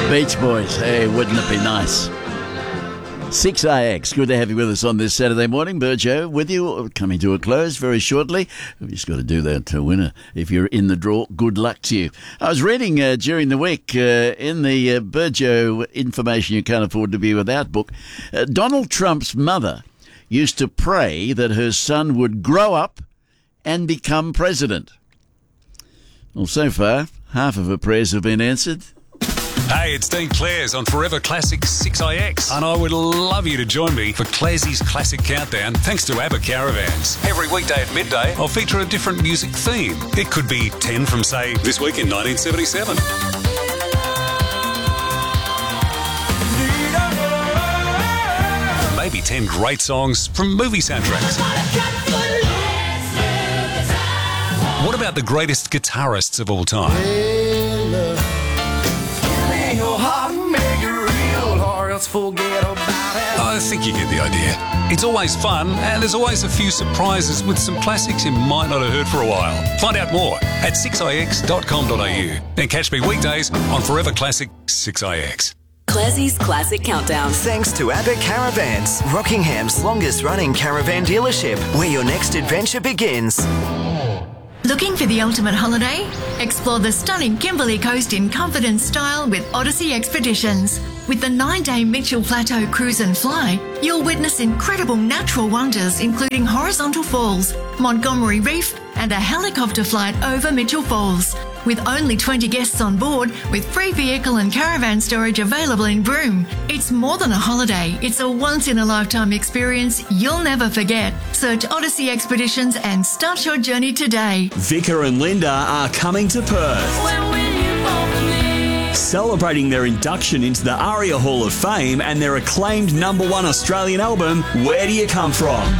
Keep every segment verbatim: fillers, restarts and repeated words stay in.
Beach Boys, hey, wouldn't it be nice? six A X, good to have you with us on this Saturday morning. Burjo with you, coming to a close very shortly. We've just got to do that to winner. If you're in the draw, good luck to you. I was reading uh, during the week uh, in the uh, Burjo Information You Can't Afford to Be Without book, uh, Donald Trump's mother used to pray that her son would grow up and become president. Well, so far, half of her prayers have been answered. Hey, it's Dean Clares on Forever Classic six A X, and I would love you to join me for Clares's Classic Countdown, thanks to ABBA Caravans. Every weekday at midday, I'll feature a different music theme. It could be ten from, say, this week in nineteen seventy-seven. Maybe ten great songs from movie soundtracks. What about the greatest guitarists of all time? I think you get the idea. It's always fun, and there's always a few surprises with some classics you might not have heard for a while. Find out more at six a x dot com dot a u and catch me weekdays on Forever Classic six A X. Classie's Classic Countdown. Thanks to ABBA Caravans, Rockingham's longest running caravan dealership, where your next adventure begins. Looking for the ultimate holiday? Explore the stunning Kimberley Coast in comfort and style with Odyssey Expeditions. With the nine-day Mitchell Plateau Cruise and Fly, you'll witness incredible natural wonders including horizontal falls, Montgomery Reef and a helicopter flight over Mitchell Falls. With only twenty guests on board, with free vehicle and caravan storage available in Broome. It's more than a holiday, it's a once-in-a-lifetime experience you'll never forget. Search Odyssey Expeditions and start your journey today. Vicar and Linda are coming to Perth. When will you fall for me? Celebrating their induction into the ARIA Hall of Fame and their acclaimed number one Australian album, Where Do You Come From?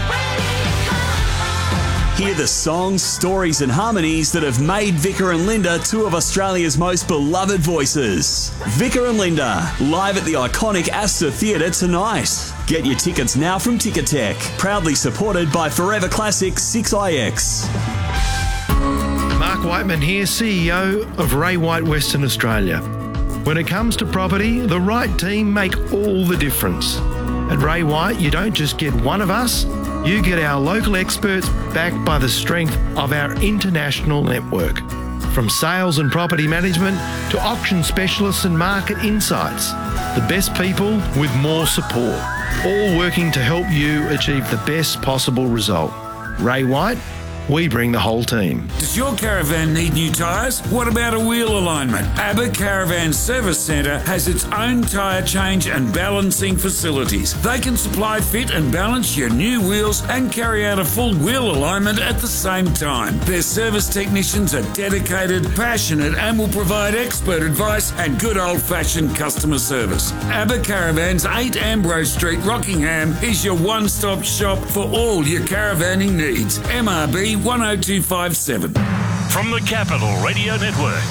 Hear the songs, stories and harmonies that have made Vicar and Linda two of Australia's most beloved voices. Vicar and Linda, live at the iconic Astor Theatre tonight. Get your tickets now from Ticketek, proudly supported by Forever Classic six A X. Mark Whiteman here, C E O of Ray White Western Australia. When it comes to property, the right team make all the difference. At Ray White, you don't just get one of us, you get our local experts backed by the strength of our international network. From sales and property management to auction specialists and market insights, the best people with more support, all working to help you achieve the best possible result. Ray White, we bring the whole team. Does your caravan need new tyres? What about a wheel alignment? ABBA Caravan Service Centre has its own tyre change and balancing facilities. They can supply, fit and balance your new wheels and carry out a full wheel alignment at the same time. Their service technicians are dedicated, passionate and will provide expert advice and good old-fashioned customer service. ABBA Caravans, eight Ambrose Street, Rockingham is your one-stop shop for all your caravanning needs. M R B one oh two five seven. From the Capital Radio Network,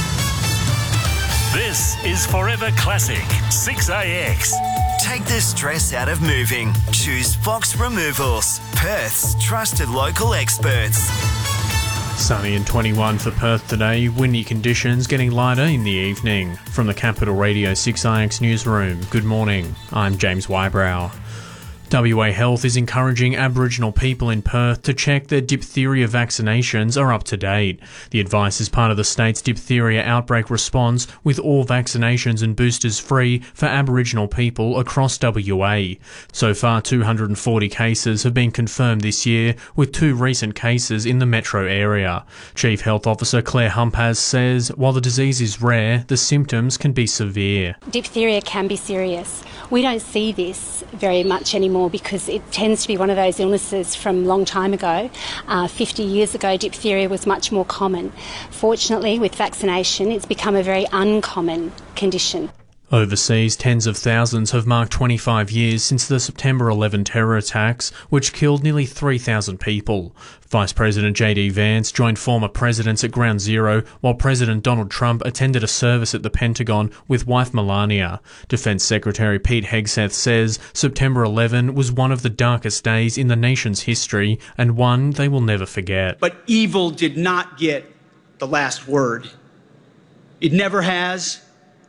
this is Forever Classic six A X. Take the stress out of moving. Choose Fox Removals, Perth's trusted local experts. Sunny and twenty-one for Perth today. Windy conditions getting lighter in the evening. From the Capital Radio six A X newsroom, good morning. I'm James Wybrow. W A Health is encouraging Aboriginal people in Perth to check their diphtheria vaccinations are up to date. The advice is part of the state's diphtheria outbreak response, with all vaccinations and boosters free for Aboriginal people across W A. So far, two hundred forty cases have been confirmed this year, with two recent cases in the metro area. Chief Health Officer Claire Humpaz says while the disease is rare, the symptoms can be severe. Diphtheria can be serious. We don't see this very much anymore because it tends to be one of those illnesses from a long time ago. Uh, fifty years ago, diphtheria was much more common. Fortunately, with vaccination, it's become a very uncommon condition. Overseas, tens of thousands have marked twenty-five years since the September eleventh terror attacks, which killed nearly three thousand people. Vice President J D Vance joined former presidents at Ground Zero, while President Donald Trump attended a service at the Pentagon with wife Melania. Defense Secretary Pete Hegseth says September eleventh was one of the darkest days in the nation's history and one they will never forget. But evil did not get the last word. It never has.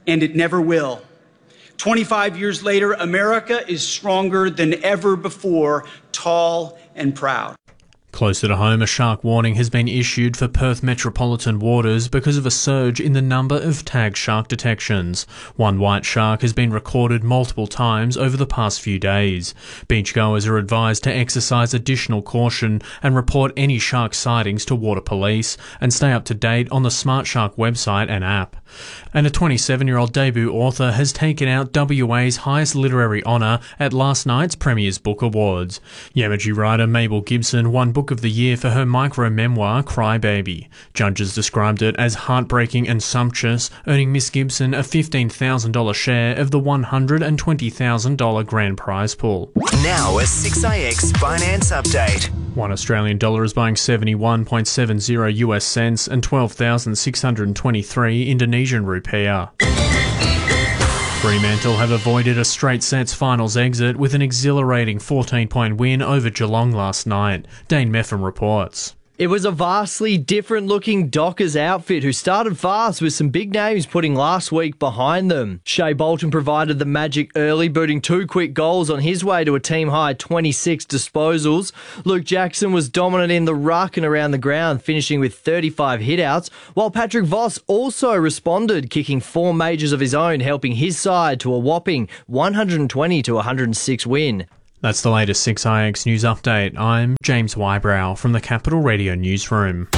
and it never will. twenty-five years later, America is stronger than ever before, tall and proud. Closer to home, a shark warning has been issued for Perth metropolitan waters because of a surge in the number of tagged shark detections. One white shark has been recorded multiple times over the past few days. Beachgoers are advised to exercise additional caution and report any shark sightings to water police and stay up to date on the Smart Shark website and app. And a twenty-seven-year-old debut author has taken out W A's highest literary honour at last night's Premier's Book Awards. Yamaji writer Mabel Gibson won Book of the Year for her micro-memoir Crybaby. Judges described it as heartbreaking and sumptuous, earning Miss Gibson a fifteen thousand dollars share of the one hundred twenty thousand dollars grand prize pool. Now a six A X finance update. One Australian dollar is buying seventy-one point seven zero U S cents and twelve thousand six hundred twenty-three Indonesian rupiah. Fremantle have avoided a straight sets finals exit with an exhilarating fourteen-point win over Geelong last night. Dane Meffam reports. It was a vastly different-looking Dockers outfit who started fast with some big names putting last week behind them. Shea Bolton provided the magic early, booting two quick goals on his way to a team-high twenty-six disposals. Luke Jackson was dominant in the ruck and around the ground, finishing with thirty-five hitouts, while Patrick Voss also responded, kicking four majors of his own, helping his side to a whopping one hundred twenty to one hundred six win. That's the latest six I X News Update. I'm James Wybrow from the Capital Radio Newsroom.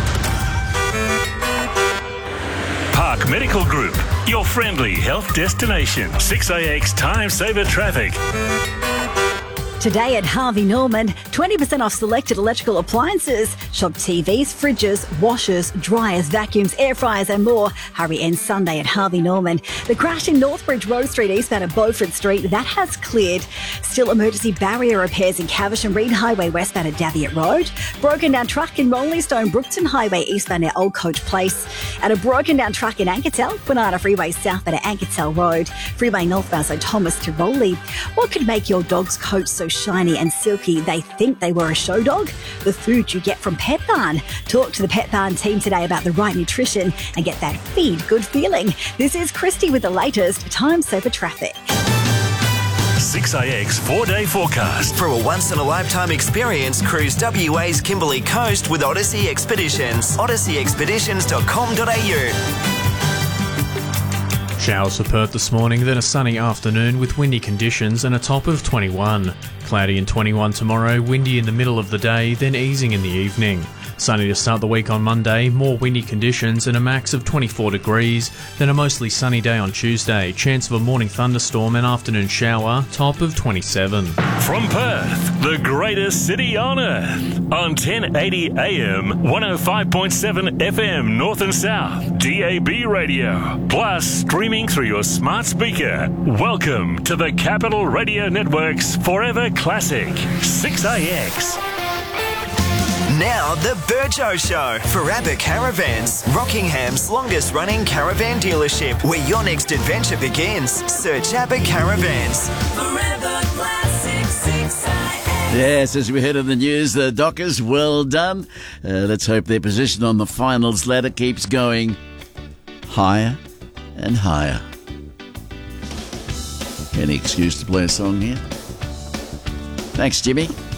Park Medical Group, your friendly health destination. six A X Time Saver Traffic. Today at Harvey Norman, twenty percent off selected electrical appliances. Shop T Vs, fridges, washers, dryers, vacuums, air fryers and more. Hurry in Sunday at Harvey Norman. The crash in Northbridge Road Street eastbound at Beaufort Street, that has cleared. Still emergency barrier repairs in Caversham Reed Highway westbound at Daviot Road. Broken down truck in Rolling-Stone Brookton Highway eastbound at Old Coach Place. And a broken down truck in Ankertel, Banana Freeway southbound at Ankertel Road. Freeway northbound St Thomas to Rowley. What could make your dog's coat so shiny and silky they think they were a show dog? The food you get from Pet Barn. Talk to the Pet Barn team today about the right nutrition and get that feed good feeling. This is Christy with the latest Time Saver Traffic. six A X four-day forecast. For a once-in-a-lifetime experience, cruise W A's Kimberley Coast with Odyssey Expeditions. odyssey expeditions dot com dot a u. Showers for Perth this morning, then a sunny afternoon with windy conditions and a top of twenty-one. Cloudy and twenty-one tomorrow, windy in the middle of the day, then easing in the evening. Sunny to start the week on Monday, more windy conditions and a max of twenty-four degrees, then a mostly sunny day on Tuesday, chance of a morning thunderstorm and afternoon shower, top of twenty-seven. From Perth, the greatest city on earth, on ten eighty A M, one oh five point seven F M North and South, D A B radio, plus streaming through your smart speaker. Welcome to the Capital Radio Network's Forever Classic, six A X. Now the Burjo Show for ABBA Caravans, Rockingham's longest running caravan dealership, where your next adventure begins. Search ABBA Caravans. Forever Classic six A X. Yes, as we heard in the news, the Dockers, well done. Uh, let's hope their position on the finals ladder keeps going higher and higher. Any excuse to play a song here? Thanks, Jimmy.